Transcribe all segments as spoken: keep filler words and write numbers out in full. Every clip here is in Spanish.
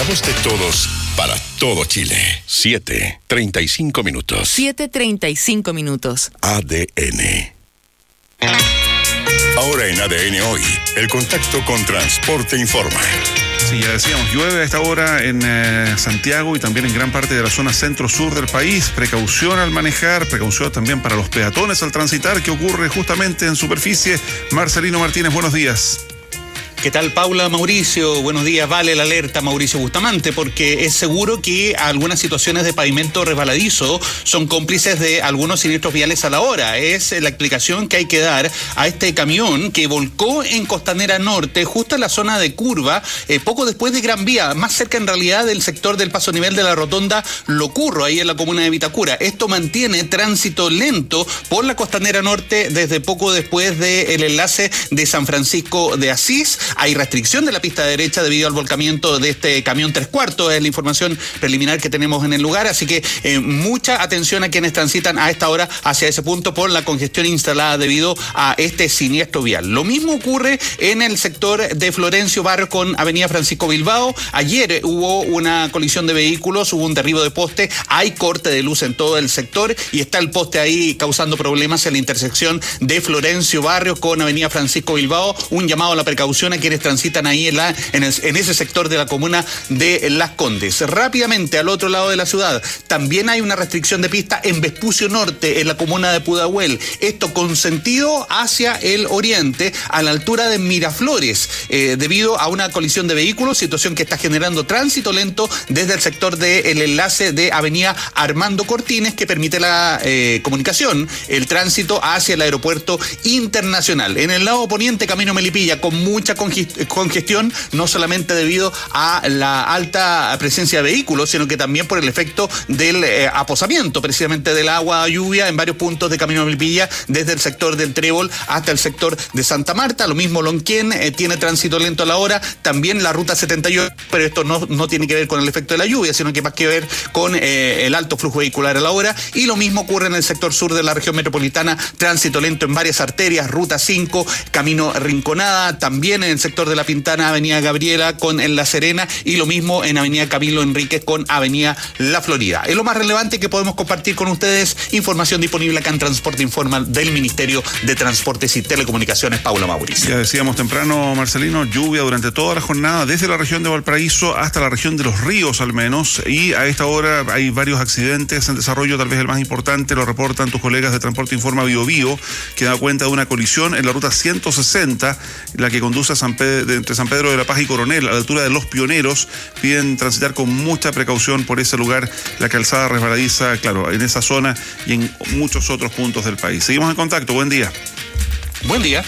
Voz de todos para todo Chile. siete treinta y cinco minutos. siete treinta y cinco minutos. A D N. Ahora en A D N Hoy, el contacto con Transporte Informa. Sí, ya decíamos, llueve a esta hora en eh, Santiago y también en gran parte de la zona centro-sur del país. Precaución al manejar, precaución también para los peatones al transitar, que ocurre justamente en superficie. Marcelino Martínez, buenos días. ¿Qué tal, Paula, Mauricio? Buenos días. Vale la alerta, Mauricio Bustamante, porque es seguro que algunas situaciones de pavimento resbaladizo son cómplices de algunos siniestros viales a la hora. Es la explicación que hay que dar a este camión que volcó en Costanera Norte, justo en la zona de curva, eh, poco después de Gran Vía, más cerca en realidad del sector del paso nivel de la rotonda Locurro, ahí en la comuna de Vitacura. Esto mantiene tránsito lento por la Costanera Norte desde poco después del enlace de San Francisco de Asís. Hay restricción de la pista derecha debido al volcamiento de este camión tres cuartos, es la información preliminar que tenemos en el lugar, así que eh, mucha atención a quienes transitan a esta hora hacia ese punto por la congestión instalada debido a este siniestro vial. Lo mismo ocurre en el sector de Florencio Barrios con Avenida Francisco Bilbao. Ayer hubo una colisión de vehículos, hubo un derribo de poste, hay corte de luz en todo el sector y está el poste ahí causando problemas en la intersección de Florencio Barrios con Avenida Francisco Bilbao. Un llamado a la precaución a quienes transitan ahí en, la, en, el, en ese sector de la comuna de Las Condes. Rápidamente, al otro lado de la ciudad, también hay una restricción de pista en Vespucio Norte, en la comuna de Pudahuel. Esto con sentido hacia el oriente, a la altura de Miraflores, eh, debido a una colisión de vehículos, situación que está generando tránsito lento desde el sector del enlace de Avenida Armando Cortines, que permite la eh, comunicación, el tránsito hacia el aeropuerto internacional. En el lado poniente, camino Melipilla, con mucha congestión congestión, no solamente debido a la alta presencia de vehículos, sino que también por el efecto del eh, aposamiento precisamente del agua lluvia en varios puntos de Camino Melipilla, desde el sector del Trébol hasta el sector de Santa Marta. Lo mismo Lonquén, eh, tiene tránsito lento a la hora, también la ruta setenta y ocho, pero esto no, no tiene que ver con el efecto de la lluvia, sino que más que ver con eh, el alto flujo vehicular a la hora. Y lo mismo ocurre en el sector sur de la región metropolitana, tránsito lento en varias arterias, ruta cinco, Camino Rinconada, también en el sector de La Pintana, Avenida Gabriela con en La Serena, y lo mismo en Avenida Camilo Enríquez con Avenida La Florida. Es lo más relevante que podemos compartir con ustedes. Información disponible acá en Transporte Informa del Ministerio de Transportes y Telecomunicaciones. Paula, Mauricio. Ya decíamos temprano, Marcelino, lluvia durante toda la jornada, desde la región de Valparaíso hasta la región de Los Ríos al menos, y a esta hora hay varios accidentes en desarrollo. Tal vez el más importante lo reportan tus colegas de Transporte Informa Bio Bio, que da cuenta de una colisión en la ruta ciento sesenta, la que conduce a San Pedro, de, entre San Pedro de la Paz y Coronel, a la altura de Los Pioneros. Piden transitar con mucha precaución por ese lugar, la calzada resbaladiza, claro, en esa zona y en muchos otros puntos del país. Seguimos en contacto, buen día. Buen día.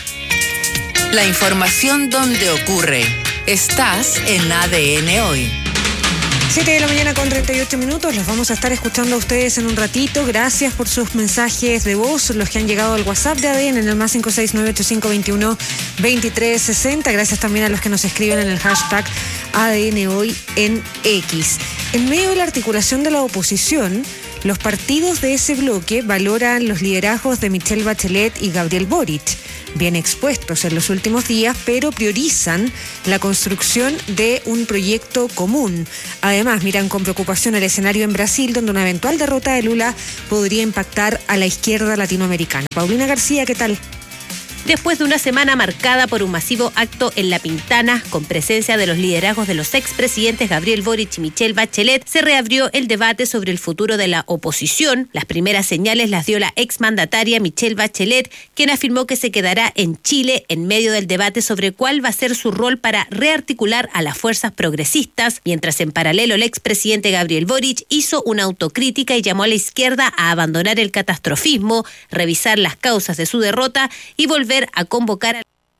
La información donde ocurre. Estás en A D N Hoy. siete de la mañana con treinta y ocho minutos, los vamos a estar escuchando a ustedes en un ratito. Gracias por sus mensajes de voz, los que han llegado al WhatsApp de A D N en el más cinco seis nueve ocho cinco dos uno dos tres seis cero. Gracias también a los que nos escriben en el hashtag A D N Hoy en X. En medio de la articulación de la oposición, los partidos de ese bloque valoran los liderazgos de Michelle Bachelet y Gabriel Boric, bien expuestos en los últimos días, pero priorizan la construcción de un proyecto común. Además, miran con preocupación el escenario en Brasil, donde una eventual derrota de Lula podría impactar a la izquierda latinoamericana. Paulina García, ¿qué tal? Después de una semana marcada por un masivo acto en La Pintana, con presencia de los liderazgos de los expresidentes Gabriel Boric y Michelle Bachelet, se reabrió el debate sobre el futuro de la oposición. Las primeras señales las dio la exmandataria Michelle Bachelet, quien afirmó que se quedará en Chile en medio del debate sobre cuál va a ser su rol para rearticular a las fuerzas progresistas, mientras en paralelo el expresidente Gabriel Boric hizo una autocrítica y llamó a la izquierda a abandonar el catastrofismo, revisar las causas de su derrota y volver a convocar a...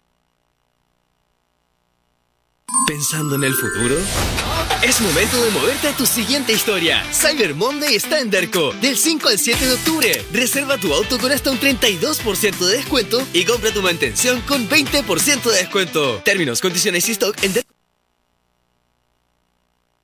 ¿Pensando en el futuro? Es momento de moverte a tu siguiente historia. Cyber Monday está en Derco, del cinco al siete de octubre. Reserva tu auto con hasta un treinta y dos por ciento de descuento y compra tu mantención con veinte por ciento de descuento. Términos, condiciones y stock en Derco.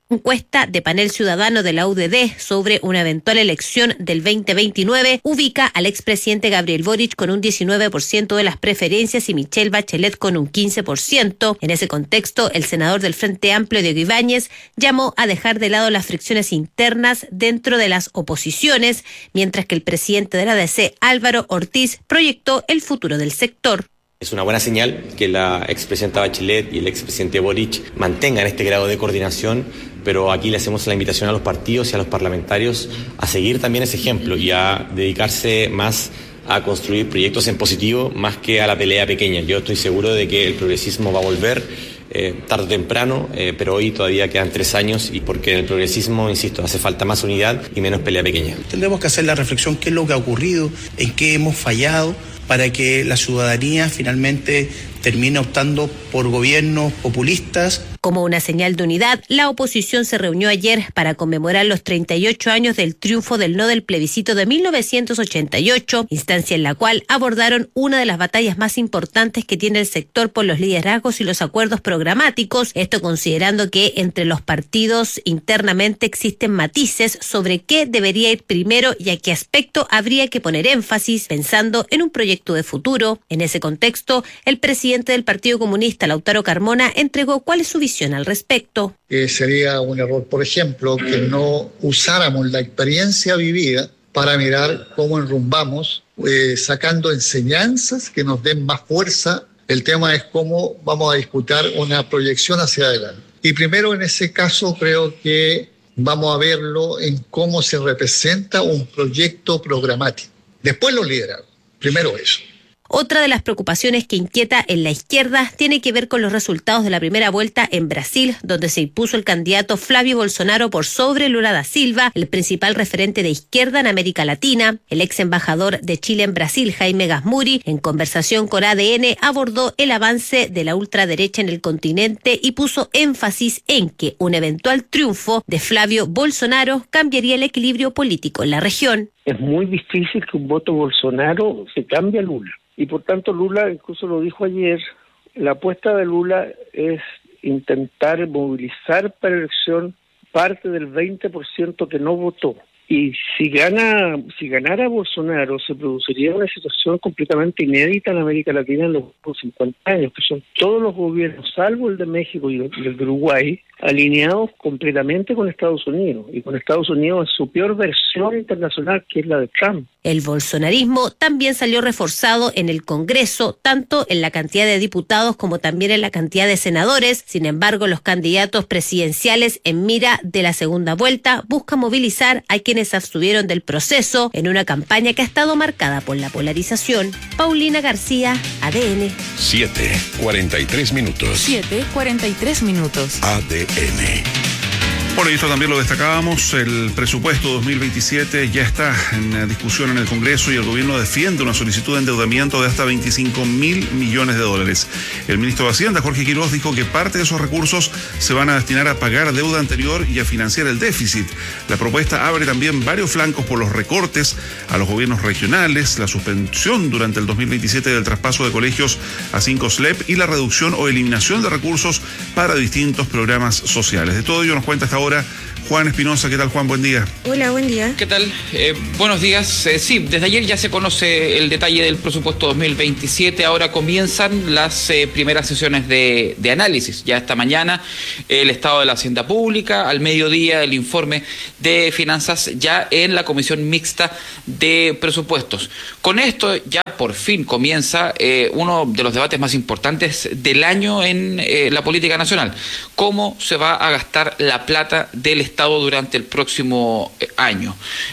Encuesta de panel ciudadano de la U D D sobre una eventual elección del veinte veintinueve ubica al expresidente Gabriel Boric con un diecinueve por ciento de las preferencias y Michelle Bachelet con un quince por ciento. En ese contexto, el senador del Frente Amplio, Diego Ibáñez, llamó a dejar de lado las fricciones internas dentro de las oposiciones, mientras que el presidente de la A D C, Álvaro Ortiz, proyectó el futuro del sector. Es una buena señal que la expresidenta Bachelet y el expresidente Boric mantengan este grado de coordinación, pero aquí le hacemos la invitación a los partidos y a los parlamentarios a seguir también ese ejemplo y a dedicarse más a construir proyectos en positivo más que a la pelea pequeña. Yo estoy seguro de que el progresismo va a volver eh, tarde o temprano, eh, pero hoy todavía quedan tres años y porque en el progresismo, insisto, hace falta más unidad y menos pelea pequeña. Tendremos que hacer la reflexión qué es lo que ha ocurrido, en qué hemos fallado, para que la ciudadanía finalmente termine optando por gobiernos populistas. Como una señal de unidad, la oposición se reunió ayer para conmemorar los treinta y ocho años del triunfo del no del plebiscito de mil novecientos ochenta y ocho, instancia en la cual abordaron una de las batallas más importantes que tiene el sector por los liderazgos y los acuerdos programáticos, esto considerando que entre los partidos internamente existen matices sobre qué debería ir primero y a qué aspecto habría que poner énfasis, pensando en un proyecto de futuro. En ese contexto, el presidente del Partido Comunista, Lautaro Carmona, entregó cuál es su visión al respecto. Eh, sería un error, por ejemplo, que no usáramos la experiencia vivida para mirar cómo enrumbamos, eh, sacando enseñanzas que nos den más fuerza. El tema es cómo vamos a disputar una proyección hacia adelante. Y primero, en ese caso, creo que vamos a verlo en cómo se representa un proyecto programático. Después los liderazgos. Primero eso. Otra de las preocupaciones que inquieta en la izquierda tiene que ver con los resultados de la primera vuelta en Brasil, donde se impuso el candidato Flavio Bolsonaro por sobre Lula da Silva, el principal referente de izquierda en América Latina. El ex embajador de Chile en Brasil, Jaime Gasmuri, en conversación con A D N, abordó el avance de la ultraderecha en el continente y puso énfasis en que un eventual triunfo de Flavio Bolsonaro cambiaría el equilibrio político en la región. Es muy difícil que un voto Bolsonaro se cambie a Lula. Y por tanto Lula, incluso lo dijo ayer, la apuesta de Lula es intentar movilizar para la elección parte del veinte por ciento que no votó. Y si gana, si ganara Bolsonaro, se produciría una situación completamente inédita en América Latina en los últimos cincuenta años, que son todos los gobiernos, salvo el de México y el de Uruguay, alineados completamente con Estados Unidos, y con Estados Unidos en su peor versión internacional, que es la de Trump. El bolsonarismo también salió reforzado en el Congreso, tanto en la cantidad de diputados como también en la cantidad de senadores. Sin embargo, los candidatos presidenciales en mira de la segunda vuelta buscan movilizar a quienes se abstuvieron del proceso en una campaña que ha estado marcada por la polarización. Paulina García, A D N. siete, cuarenta y tres minutos. siete, cuarenta y tres minutos. A D N. Bueno, y esto también lo destacábamos, el presupuesto dos mil veintisiete ya está en discusión en el Congreso y el gobierno defiende una solicitud de endeudamiento de hasta veinticinco mil millones de dólares. El ministro de Hacienda, Jorge Quiroz, dijo que parte de esos recursos se van a destinar a pagar deuda anterior y a financiar el déficit. La propuesta abre también varios flancos por los recortes a los gobiernos regionales, la suspensión durante el dos mil veintisiete del traspaso de colegios a cinco S L E P y la reducción o eliminación de recursos para distintos programas sociales. De todo ello nos cuenta hasta ahora Juan Espinosa. ¿Qué tal, Juan? Buen día. Hola, buen día. ¿Qué tal? Eh, buenos días. Eh, sí, desde ayer ya se conoce el detalle del presupuesto dos mil veintisiete. Ahora comienzan las eh, primeras sesiones de, de análisis. Ya esta mañana el estado de la hacienda pública, al mediodía el informe de finanzas ya en la comisión mixta de presupuestos. Con esto ya por fin comienza eh, uno de los debates más importantes del año en eh, la política nacional. ¿Cómo se va a gastar la plata del Estado durante el próximo año?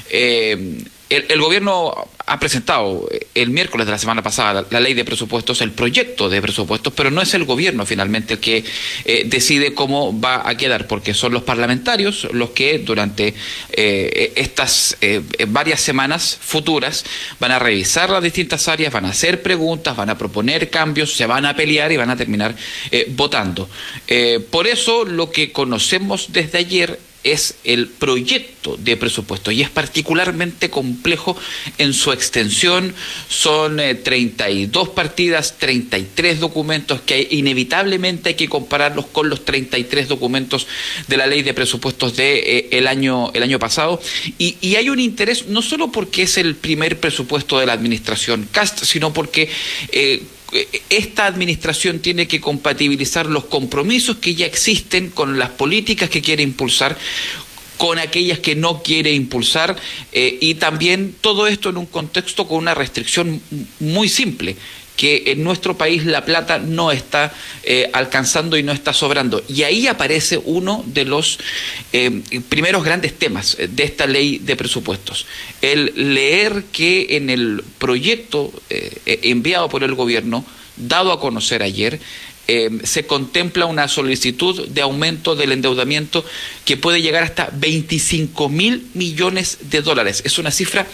Eh, el, el gobierno ha presentado el miércoles de la semana pasada la, la ley de presupuestos, el proyecto de presupuestos, pero no es el gobierno finalmente el que eh, decide cómo va a quedar, porque son los parlamentarios los que durante eh, estas eh, varias semanas futuras van a revisar las distintas áreas, van a hacer preguntas, van a proponer cambios, se van a pelear y van a terminar eh, votando. Eh, por eso lo que conocemos desde ayer es el proyecto de presupuesto y es particularmente complejo en su extensión. Son eh, treinta y dos partidas, treinta y tres documentos que inevitablemente hay que compararlos con los treinta y tres documentos de la ley de presupuestos de eh, el año el año pasado y, y hay un interés no solo porque es el primer presupuesto de la administración Kast, sino porque eh, esta administración tiene que compatibilizar los compromisos que ya existen con las políticas que quiere impulsar, con aquellas que no quiere impulsar, eh, y también todo esto en un contexto con una restricción muy simple, que en nuestro país la plata no está eh, alcanzando y no está sobrando. Y ahí aparece uno de los eh, primeros grandes temas de esta ley de presupuestos. El leer que en el proyecto eh, enviado por el gobierno, dado a conocer ayer, eh, se contempla una solicitud de aumento del endeudamiento que puede llegar hasta veinticinco mil millones de dólares. Es una cifra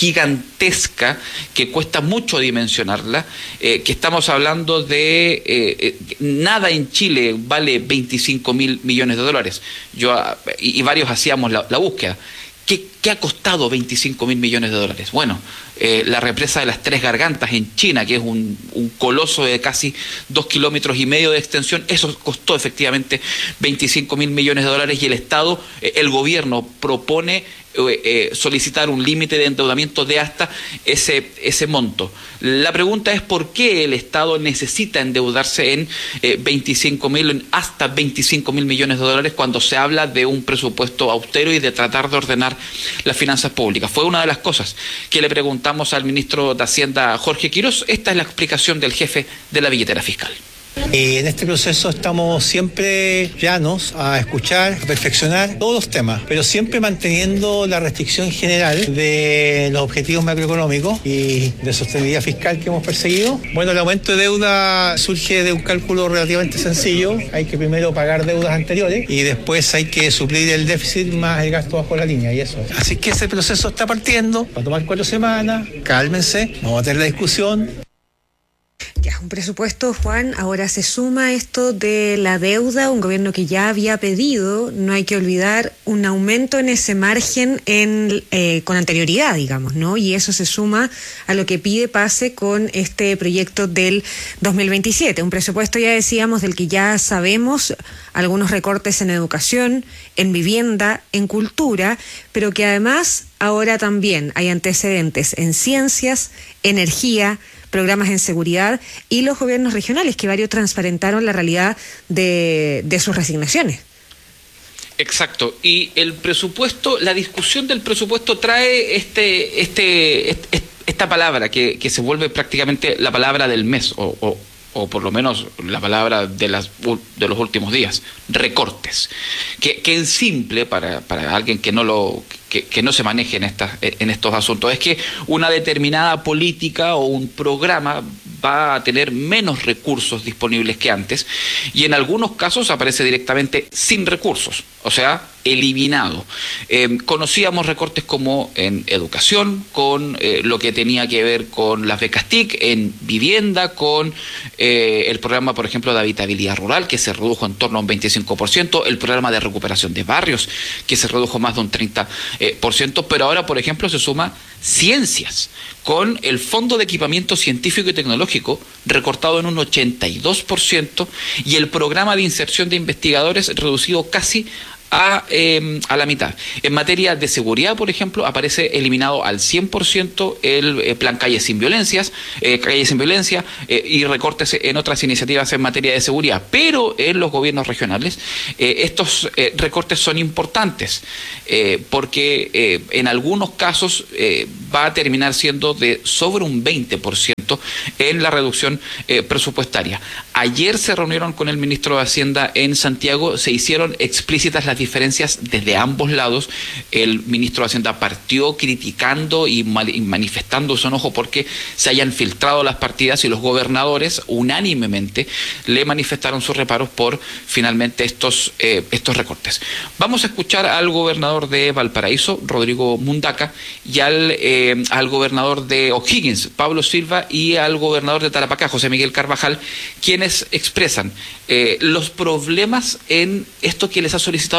gigantesca que cuesta mucho dimensionarla, eh, que estamos hablando de eh, eh, nada en Chile vale veinticinco mil millones de dólares. Yo y, y varios hacíamos la, la búsqueda. ¿Qué, ¿Qué ha costado veinticinco mil millones de dólares? Bueno, eh, la represa de las Tres Gargantas en China, que es un, un coloso de casi dos kilómetros y medio de extensión, eso costó efectivamente veinticinco mil millones de dólares y el Estado, eh, el gobierno propone Eh, solicitar un límite de endeudamiento de hasta ese, ese monto. La pregunta es por qué el Estado necesita endeudarse en eh, veinticinco mil, hasta veinticinco mil millones de dólares cuando se habla de un presupuesto austero y de tratar de ordenar las finanzas públicas. Fue una de las cosas que le preguntamos al ministro de Hacienda, Jorge Quiroz. Esta es la explicación del jefe de la billetera fiscal. Y en este proceso estamos siempre llanos a escuchar, a perfeccionar todos los temas, pero siempre manteniendo la restricción general de los objetivos macroeconómicos y de sostenibilidad fiscal que hemos perseguido. Bueno, el aumento de deuda surge de un cálculo relativamente sencillo. Hay que primero pagar deudas anteriores y después hay que suplir el déficit más el gasto bajo la línea, y eso. Así que ese proceso está partiendo, va a tomar cuatro semanas, cálmense, vamos a tener la discusión. Ya, un presupuesto, Juan, ahora se suma esto de la deuda, un gobierno que ya había pedido, no hay que olvidar, un aumento en ese margen en eh, con anterioridad, digamos, ¿no? Y eso se suma a lo que pide pase con este proyecto del dos mil veintisiete, un presupuesto, ya decíamos, del que ya sabemos algunos recortes en educación, en vivienda, en cultura, pero que además ahora también hay antecedentes en ciencias, energía, programas en seguridad y los gobiernos regionales, que varios transparentaron la realidad de, de sus resignaciones. Exacto, y el presupuesto, la discusión del presupuesto trae este, este, este esta palabra que, que se vuelve prácticamente la palabra del mes, o, o, o por lo menos la palabra de, las, de los últimos días, recortes, que, que en simple, para, para alguien que no lo... Que, que no se maneje en, estas, en estos asuntos, es que una determinada política o un programa va a tener menos recursos disponibles que antes y en algunos casos aparece directamente sin recursos, o sea, eliminado. Eh, conocíamos recortes como en educación, con eh, lo que tenía que ver con las becas T I C, en vivienda, con eh, el programa, por ejemplo, de habitabilidad rural, que se redujo en torno a un veinticinco por ciento, el programa de recuperación de barrios, que se redujo más de un treinta por ciento. Eh, por ciento, pero ahora, por ejemplo, se suma ciencias, con el Fondo de Equipamiento Científico y Tecnológico recortado en un ochenta y dos por ciento y el programa de inserción de investigadores reducido casi a, eh, a la mitad. En materia de seguridad, por ejemplo, aparece eliminado al cien por ciento el eh, plan Calles sin Violencias, eh, Calles sin Violencia eh, y recortes en otras iniciativas en materia de seguridad. Pero en los gobiernos regionales eh, estos eh, recortes son importantes eh, porque eh, en algunos casos eh, va a terminar siendo de sobre un veinte por ciento en la reducción eh, presupuestaria. Ayer se reunieron con el ministro de Hacienda en Santiago, se hicieron explícitas las diferencias desde ambos lados. El ministro de Hacienda partió criticando y, mal, y manifestando su enojo porque se hayan filtrado las partidas y los gobernadores unánimemente le manifestaron sus reparos por finalmente estos, eh, estos recortes. Vamos a escuchar al gobernador de Valparaíso, Rodrigo Mundaca, y al, eh, al gobernador de O'Higgins, Pablo Silva, y al gobernador de Tarapacá, José Miguel Carvajal, quienes expresan eh, los problemas en esto que les ha solicitado el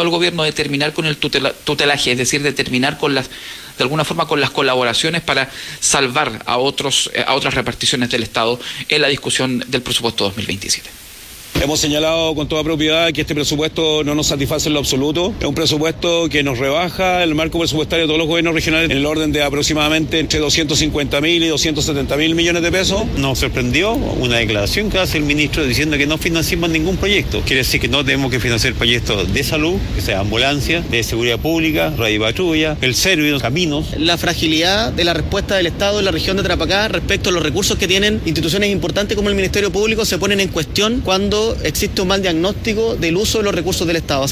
gobierno de terminar con el tutela, tutelaje, es decir, de terminar con las, de alguna forma con las colaboraciones para salvar a otros, a otras reparticiones del Estado en la discusión del presupuesto dos mil veintisiete. Hemos señalado con toda propiedad que este presupuesto no nos satisface en lo absoluto. Es un presupuesto que nos rebaja el marco presupuestario de todos los gobiernos regionales en el orden de aproximadamente entre doscientos cincuenta mil y doscientos setenta mil millones de pesos. Nos sorprendió una declaración que hace el ministro diciendo que no financiamos ningún proyecto. Quiere decir que no tenemos que financiar proyectos de salud, que sea ambulancia, de seguridad pública, radio patrulla, el servicio, caminos. La fragilidad de la respuesta del Estado en la región de Tarapacá respecto a los recursos que tienen instituciones importantes como el Ministerio Público se ponen en cuestión cuando existe un mal diagnóstico del uso de los recursos del Estado.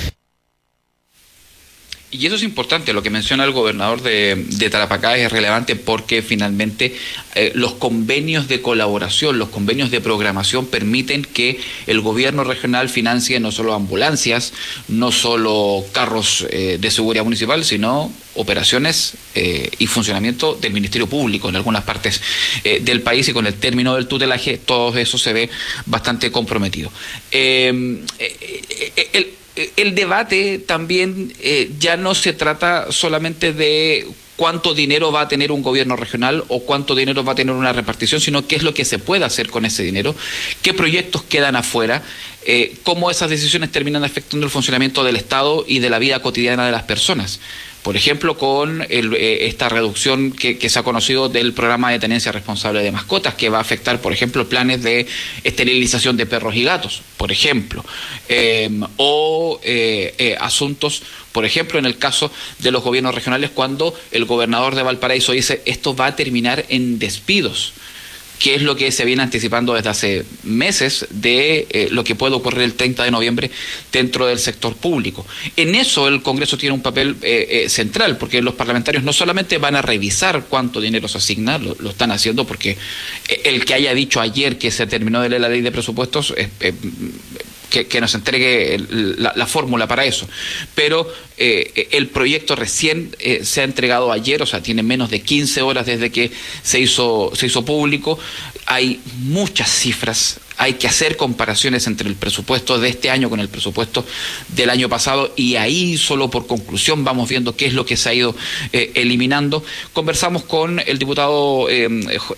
Y eso es importante, lo que menciona el gobernador de, de Tarapacá es relevante porque finalmente eh, los convenios de colaboración, los convenios de programación permiten que el gobierno regional financie no solo ambulancias, no solo carros eh, de seguridad municipal, sino operaciones eh, y funcionamiento del Ministerio Público en algunas partes eh, del país, y con el término del tutelaje todo eso se ve bastante comprometido. Eh, eh, el, el debate también eh, ya no se trata solamente de cuánto dinero va a tener un gobierno regional o cuánto dinero va a tener una repartición, sino qué es lo que se puede hacer con ese dinero, qué proyectos quedan afuera, eh, cómo esas decisiones terminan afectando el funcionamiento del Estado y de la vida cotidiana de las personas. Por ejemplo, con el, eh, esta reducción que, que se ha conocido del programa de tenencia responsable de mascotas, que va a afectar, por ejemplo, planes de esterilización de perros y gatos, por ejemplo, eh, o eh, eh, asuntos, por ejemplo, en el caso de los gobiernos regionales, cuando el gobernador de Valparaíso dice esto va a terminar en despidos, que es lo que se viene anticipando desde hace meses de eh, lo que puede ocurrir el treinta de noviembre dentro del sector público. En eso el Congreso tiene un papel eh, eh, central, porque los parlamentarios no solamente van a revisar cuánto dinero se asigna, lo, lo están haciendo porque el que haya dicho ayer que se terminó de leer la ley de presupuestos eh, eh, Que, que nos entregue el, la, la fórmula para eso, pero eh, el proyecto recién eh, se ha entregado ayer, o sea, tiene menos de quince horas desde que se hizo, se hizo público. Hay muchas cifras, hay que hacer comparaciones entre el presupuesto de este año con el presupuesto del año pasado, y ahí solo por conclusión vamos viendo qué es lo que se ha ido eh, eliminando. Conversamos con el diputado eh,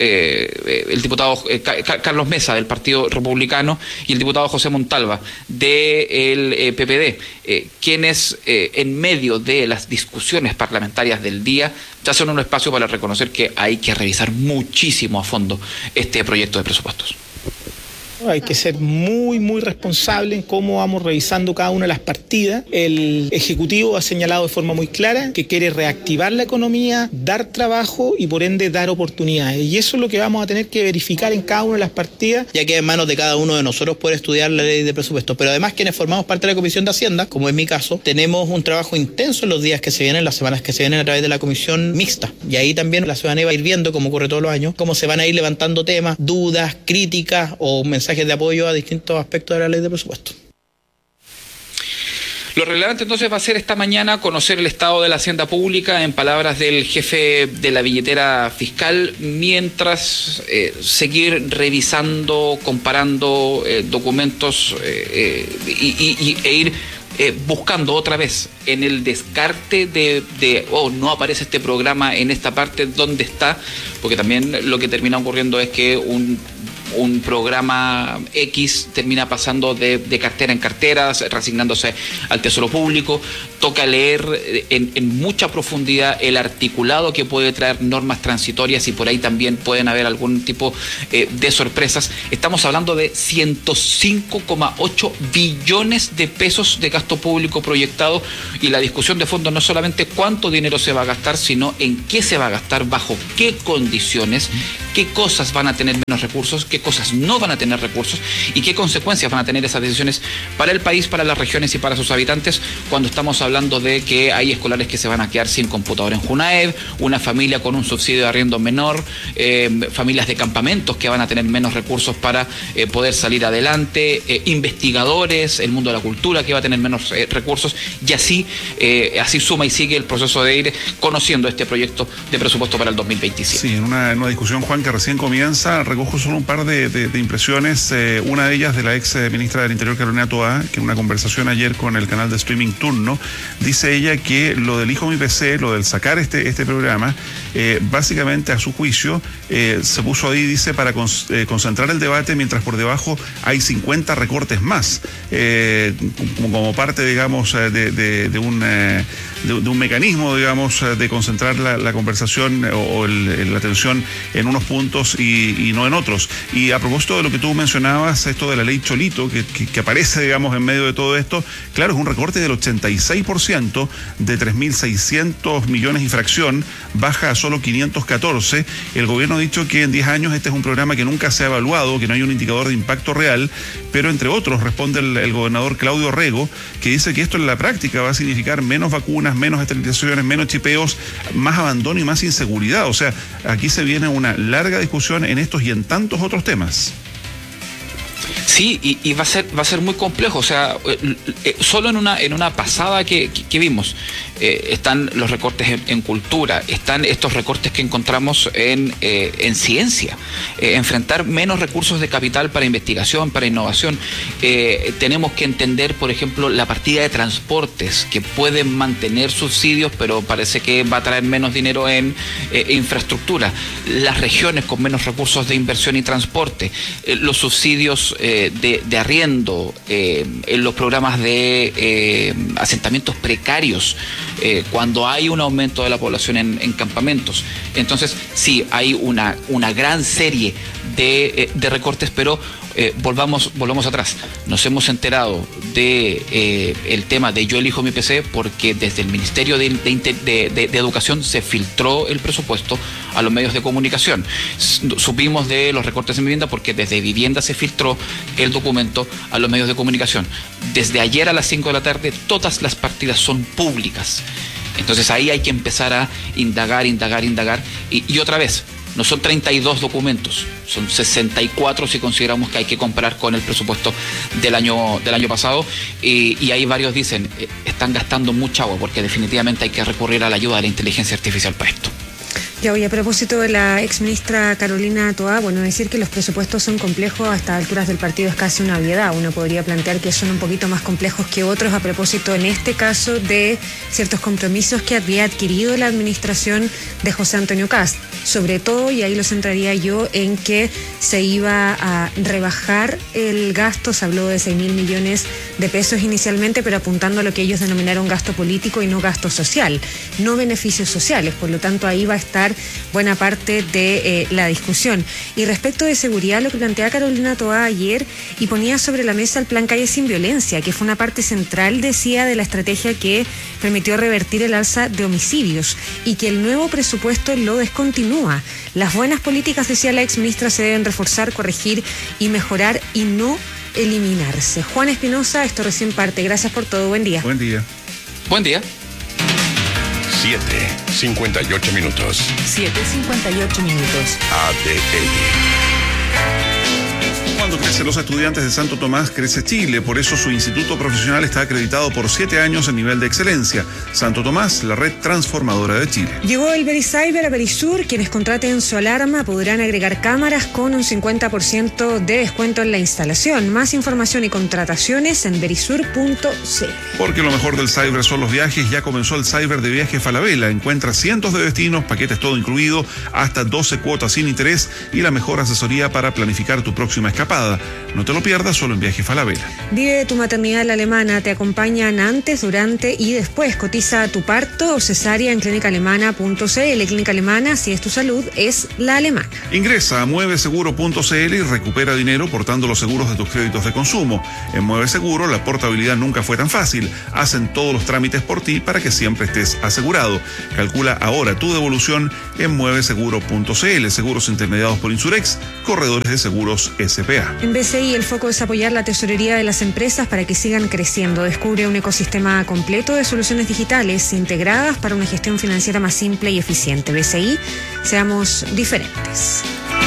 eh, el diputado eh, Carlos Mesa del Partido Republicano y el diputado José Montalva del eh, P P D, eh, quienes eh, en medio de las discusiones parlamentarias del día ya son un espacio para reconocer que hay que revisar muchísimo a fondo este proyecto de presupuestos. Hay que ser muy, muy responsable en cómo vamos revisando cada una de las partidas. El Ejecutivo ha señalado de forma muy clara que quiere reactivar la economía, dar trabajo y por ende dar oportunidades. Y eso es lo que vamos a tener que verificar en cada una de las partidas. Ya queda en manos de cada uno de nosotros poder estudiar la ley de presupuesto. Pero además, quienes formamos parte de la Comisión de Hacienda, como es mi caso, tenemos un trabajo intenso en los días que se vienen, las semanas que se vienen, a través de la Comisión Mixta. Y ahí también la ciudadanía va a ir viendo, como ocurre todos los años, cómo se van a ir levantando temas, dudas, críticas o mensajes de apoyo a distintos aspectos de la ley de presupuesto. Lo relevante entonces va a ser esta mañana conocer el estado de la hacienda pública, en palabras del jefe de la billetera fiscal, mientras eh, seguir revisando, comparando eh, documentos eh, eh, y, y, e ir eh, buscando otra vez en el descarte de, de, oh, no aparece este programa en esta parte, ¿dónde está? Porque también lo que termina ocurriendo es que un un programa X termina pasando de, de cartera en cartera, reasignándose al Tesoro Público. Toca leer en, en mucha profundidad el articulado que puede traer normas transitorias, y por ahí también pueden haber algún tipo eh, de sorpresas. Estamos hablando de ciento cinco coma ocho billones de pesos de gasto público proyectado, y la discusión de fondo no es solamente cuánto dinero se va a gastar, sino en qué se va a gastar, bajo qué condiciones, qué cosas van a tener menos recursos, qué cosas no van a tener recursos y qué consecuencias van a tener esas decisiones para el país, para las regiones y para sus habitantes, cuando estamos hablando de que hay escolares que se van a quedar sin computador en Junaed, una familia con un subsidio de arriendo menor, eh, familias de campamentos que van a tener menos recursos para eh, poder salir adelante, eh, investigadores, el mundo de la cultura que va a tener menos eh, recursos, y así, eh, así suma y sigue el proceso de ir conociendo este proyecto de presupuesto para el dos mil veintisiete. Sí, en una, en una discusión, Juan, que recién comienza, recordemos recojo solo un par de, de, de impresiones, eh, una de ellas de la ex ministra del Interior, Carolina Toá, que en una conversación ayer con el canal de streaming Turno, dice ella que lo del Hijo Mi P C, lo del sacar este, este programa, eh, básicamente a su juicio, eh, se puso ahí, dice, para con, eh, concentrar el debate, mientras por debajo hay cincuenta recortes más, eh, como, como parte, digamos, de, de, de, un, eh, de, de un mecanismo, digamos, de concentrar la, la conversación o, o el, la atención en unos puntos y, y no en otros. Y a propósito de lo que tú mencionabas, esto de la ley Cholito, que, que, que aparece, digamos, en medio de todo esto, claro, es un recorte del ochenta y seis por ciento, de tres mil seiscientos millones y fracción, baja a solo quinientos catorce. El gobierno ha dicho que en diez años este es un programa que nunca se ha evaluado, que no hay un indicador de impacto real, pero entre otros responde el, el gobernador Claudio Rego, que dice que esto en la práctica va a significar menos vacunas, menos esterilizaciones, menos chipeos, más abandono y más inseguridad. O sea, aquí se viene una larga discusión en estos y en tantos otros temas. Sí, y, y va a ser va a ser muy complejo. O sea, eh, eh, solo en una en una pasada que, que, que vimos eh, están los recortes en, en cultura, están estos recortes que encontramos en eh, en ciencia, eh, enfrentar menos recursos de capital para investigación, para innovación. Eh, tenemos que entender, por ejemplo, la partida de transportes, que pueden mantener subsidios, pero parece que va a traer menos dinero en eh, infraestructura. Las regiones con menos recursos de inversión y transporte, eh, los subsidios eh, de, de arriendo, eh, en los programas de eh, asentamientos precarios, eh, cuando hay un aumento de la población en, en campamentos. Entonces, sí, hay una, una gran serie de, eh, de recortes, pero eh, volvamos, volvamos atrás. Nos hemos enterado de eh, el tema de Yo Elijo Mi P C porque desde el Ministerio de, de, de, de, de Educación se filtró el presupuesto a los medios de comunicación. Supimos de los recortes en vivienda porque desde Vivienda se filtró el documento a los medios de comunicación. Desde ayer a las cinco de la tarde todas las partidas son públicas. Entonces ahí hay que empezar a indagar, indagar, indagar. Y, y otra vez, no son treinta y dos documentos, son sesenta y cuatro si consideramos que hay que comparar con el presupuesto del año, del año pasado. Y, y ahí varios dicen, eh, están gastando mucha agua porque definitivamente hay que recurrir a la ayuda de la inteligencia artificial para esto. Ya, oye, a propósito de la exministra Carolina Toá, bueno, decir que los presupuestos son complejos a estas alturas del partido es casi una obviedad. Uno podría plantear que son un poquito más complejos que otros a propósito, en este caso, de ciertos compromisos que había adquirido la administración de José Antonio Kast. Sobre todo, y ahí lo centraría yo, en que se iba a rebajar el gasto. Se habló de seis mil millones de pesos inicialmente, pero apuntando a lo que ellos denominaron gasto político y no gasto social, no beneficios sociales. Por lo tanto, ahí va a estar buena parte de eh, la discusión. Y respecto de seguridad, lo que plantea Carolina Toá ayer y ponía sobre la mesa el plan Calle Sin Violencia, que fue una parte central, decía, de la estrategia que permitió revertir el alza de homicidios y que el nuevo presupuesto lo descontinúa. Las buenas políticas, decía la exministra, se deben reforzar, corregir y mejorar y no eliminarse. Juan Espinosa, esto recién parte. Gracias por todo. Buen día. Buen día. Buen día. siete cincuenta y ocho minutos. siete cincuenta y ocho minutos. A D N. Cuando crecen los estudiantes de Santo Tomás, crece Chile. Por eso su instituto profesional está acreditado por siete años en nivel de excelencia. Santo Tomás, la red transformadora de Chile. Llegó el VeriCyber a Verisur. Quienes contraten su alarma podrán agregar cámaras con un cincuenta por ciento de descuento en la instalación. Más información y contrataciones en verisur punto c l. Porque lo mejor del cyber son los viajes. Ya comenzó el Cyber de Viaje Falabella. Encuentra cientos de destinos, paquetes todo incluido, hasta doce cuotas sin interés y la mejor asesoría para planificar tu próxima escapada. No te lo pierdas, solo en Viaje Falabella. Vive tu maternidad la alemana. Te acompañan antes, durante y después. Cotiza tu parto o cesárea en clínica alemana punto c l. Clínica Alemana, si es tu salud, es la alemana. Ingresa a mueve seguro punto c l y recupera dinero portando los seguros de tus créditos de consumo. En Mueve Seguro, la portabilidad nunca fue tan fácil. Hacen todos los trámites por ti para que siempre estés asegurado. Calcula ahora tu devolución en mueve seguro punto c l. Seguros intermediados por Insurex, corredores de seguros S P A. En B C I el foco es apoyar la tesorería de las empresas para que sigan creciendo. Descubre un ecosistema completo de soluciones digitales integradas para una gestión financiera más simple y eficiente. B C I, seamos diferentes.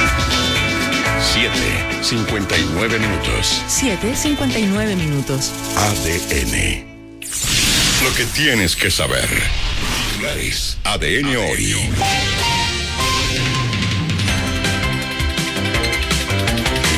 siete cincuenta y nueve minutos. siete cincuenta y nueve minutos. A D N. Lo que tienes que saber. A D N hoy.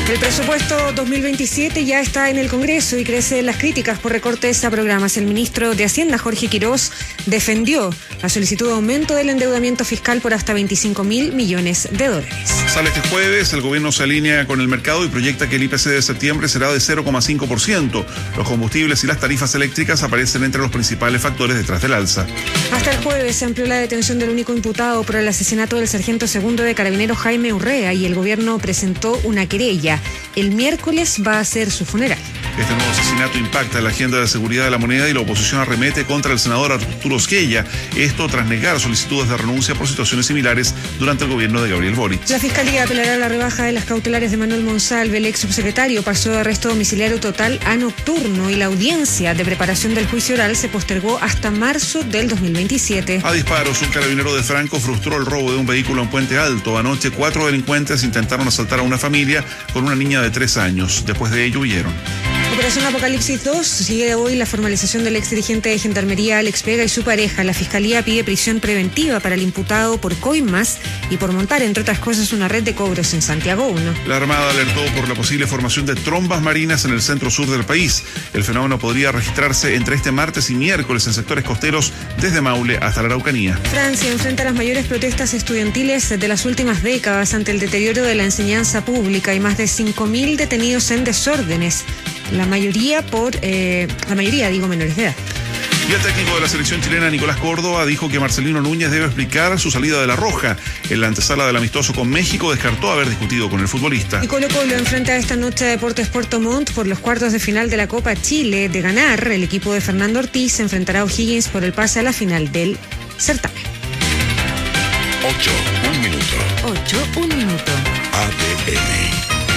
El presupuesto dos mil veintisiete ya está en el Congreso y crecen las críticas por recortes a programas. El ministro de Hacienda, Jorge Quirós, defendió la solicitud de aumento del endeudamiento fiscal por hasta veinticinco mil millones de dólares. Sale este jueves, el gobierno se alinea con el mercado y proyecta que el I P C de septiembre será de cero coma cinco por ciento. Los combustibles y las tarifas eléctricas aparecen entre los principales factores detrás del alza. Hasta el jueves se amplió la detención del único imputado por el asesinato del sargento segundo de Carabineros Jaime Urrea y el gobierno presentó una querella. El miércoles va a ser su funeral. Este nuevo asesinato impacta en la agenda de seguridad de la moneda y la oposición arremete contra el senador Arturo Squella. Esto tras negar solicitudes de renuncia por situaciones similares durante el gobierno de Gabriel Boric. La Fiscalía apelará a la rebaja de las cautelares de Manuel Monsalve. El ex subsecretario pasó de arresto domiciliario total a nocturno y la audiencia de preparación del juicio oral se postergó hasta marzo del dos mil veintisiete. A disparos, un carabinero de Franco frustró el robo de un vehículo en Puente Alto. Anoche, cuatro delincuentes intentaron asaltar a una familia con una niña de tres años. Después de ello, huyeron. Operación Apocalipsis dos, sigue hoy la formalización del ex dirigente de Gendarmería Alex Vega y su pareja. La Fiscalía pide prisión preventiva para el imputado por coimas y por montar, entre otras cosas, una red de cobros en Santiago uno. La Armada alertó por la posible formación de trombas marinas en el centro sur del país. El fenómeno podría registrarse entre este martes y miércoles en sectores costeros desde Maule hasta la Araucanía. Francia enfrenta las mayores protestas estudiantiles de las últimas décadas ante el deterioro de la enseñanza pública y más de cinco mil detenidos en desórdenes. La mayoría por, eh, la mayoría digo menores de edad. Y el técnico de la selección chilena, Nicolás Córdoba, dijo que Marcelino Núñez debe explicar su salida de la Roja. En la antesala del amistoso con México descartó haber discutido con el futbolista. Y Colo Colo enfrenta esta noche a Deportes Puerto Montt por los cuartos de final de la Copa Chile. De ganar, el equipo de Fernando Ortiz se enfrentará a O'Higgins por el pase a la final del certamen. Ocho, un minuto. Ocho, un minuto. A D N.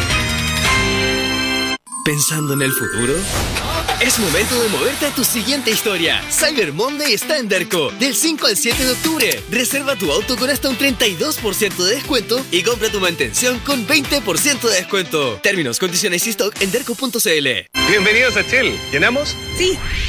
¿Pensando en el futuro? Es momento de moverte a tu siguiente historia. Cyber Monday está en Derco, del cinco al siete de octubre. Reserva tu auto con hasta un treinta y dos por ciento de descuento y compra tu mantención con veinte por ciento de descuento. Términos, condiciones y stock en derco punto c l. Bienvenidos a Shell. ¿Llenamos? Sí.